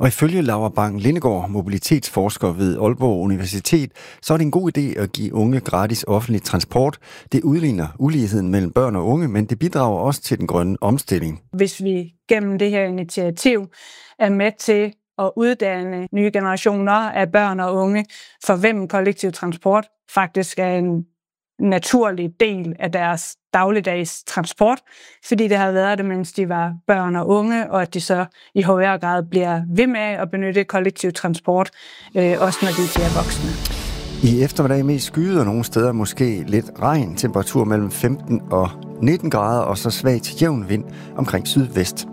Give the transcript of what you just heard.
Og ifølge Laura Bang-Lindegaard, mobilitetsforsker ved Aalborg Universitet, så er det en god idé at give unge gratis offentlig transport. Det udligner uligheden mellem børn og unge, men det bidrager også til den grønne omstilling. Hvis vi gennem det her initiativ er med til at uddanne nye generationer af børn og unge, for hvem kollektiv transport faktisk er en naturlig del af deres dagligdags transport, fordi det har været det, mens de var børn og unge, og at de så i højere grad bliver ved med at benytte kollektiv transport, også når de bliver voksne. I eftermiddag mest skyet, og nogle steder måske lidt regn, temperatur mellem 15 og 19 grader, og så svag til jævn vind omkring sydvest.